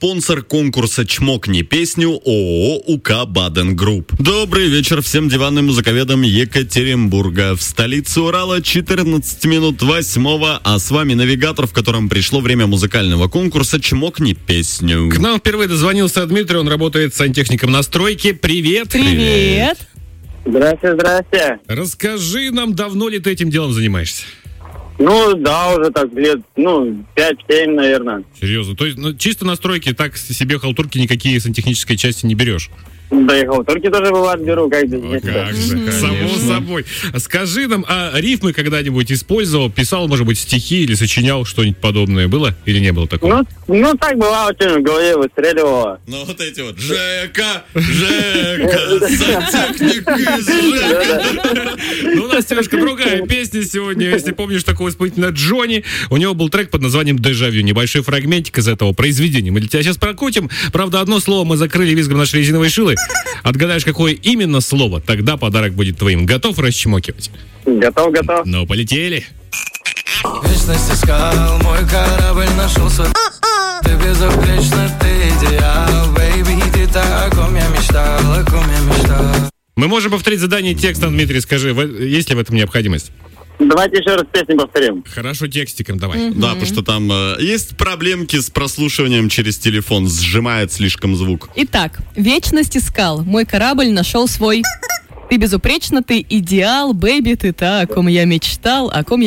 спонсор конкурса «Чмокни песню» ООО УК «Баден Групп». Добрый вечер всем диванным музыковедам Екатеринбурга. В столице Урала 14 минут 8, а с вами навигатор, в котором пришло время музыкального конкурса «Чмокни песню». К нам впервые дозвонился Дмитрий, он работает сантехником на стройке. Привет! Привет! Здрасте. Расскажи нам, давно ли ты этим делом занимаешься? Ну, да, уже так лет, 5-7, наверное. Серьезно? То есть чисто на стройке так себе халтурки никакие сантехнической части не берешь? Да и халтурки тоже бывает беру, как бы. Как же, само собой. Скажи нам, а рифмы когда-нибудь использовал, писал, может быть, стихи или сочинял что-нибудь подобное? Было или не было такого? Ну так бывало, что в голове выстреливало. Ну, вот эти вот Жека, сантехник из Жека. Ну, у нас немножко другая песня сегодня. Если помнишь такого исполнителя Джонни, у него был трек под названием «Дежавю». Небольшой фрагментик из этого произведения. Мы для тебя сейчас прокрутим. Правда, одно слово мы закрыли визгом нашей резиновой шилы. Отгадаешь, какое именно слово, тогда подарок будет твоим. Готов расчмокивать? Готов. Ну, полетели. Вечность искал, мой корабль нашел свой. Ты безупречна, ты идеал, бэйби, ты та, о ком я мечтал. Мы можем повторить задание текстом, Дмитрий, скажи, есть ли в этом необходимость? Давайте еще раз песню повторим. Хорошо, текстиком давай. Да, потому что там есть проблемки с прослушиванием через телефон, сжимает слишком звук. Итак, вечность искал, мой корабль нашел свой. Ты безупречна, ты идеал, бэйби, ты та, о ком я мечтал.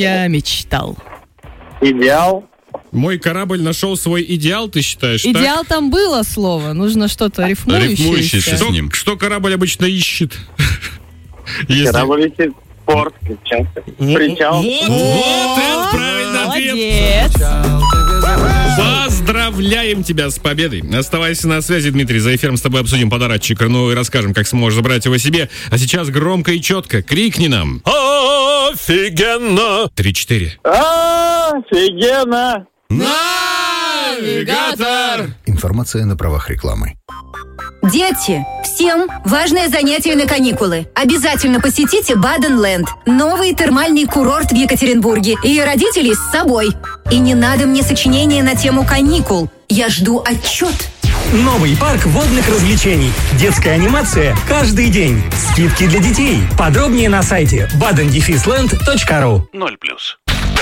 Идеал. Мой корабль нашел свой идеал, ты считаешь, так? Идеал там было слово, нужно что-то рифмующееся. Рифмующееся с ним. Что корабль обычно ищет? Корабль ищет порт, причал. Вот это правильный ответ. Молодец. Поздравляем тебя с победой. Оставайся на связи, Дмитрий. За эфиром с тобой обсудим подарочек, ну и расскажем, как сможешь забрать его себе. А сейчас громко и четко крикни нам. Офигенно! 3-4. Офигенно! Навигатор! Информация на правах рекламы. Дети, всем важное занятие на каникулы. Обязательно посетите Баденленд, новый термальный курорт в Екатеринбурге, и родителей с собой. И не надо мне сочинения на тему каникул. Я жду отчет. Новый парк водных развлечений. Детская анимация каждый день. Скидки для детей. Подробнее на сайте baden-land.ru. 0+.